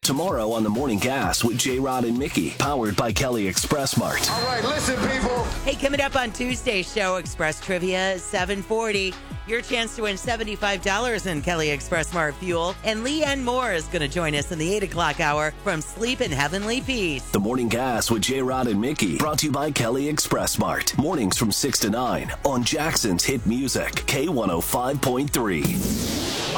Tomorrow on The Morning Gas with J-Rod and Mickey, powered by Kelly Express Mart. All right, listen, people. Hey, coming up on Tuesday's show, Express Trivia, 7:40. Your chance to win $75 in Kelly Express Mart fuel. And Leanne Moore is going to join us in the 8 o'clock hour from Sleep in Heavenly Peace. The Morning Gas with J-Rod and Mickey, brought to you by Kelly Express Mart. Mornings from 6 to 9 on Jackson's Hit Music, K105.3.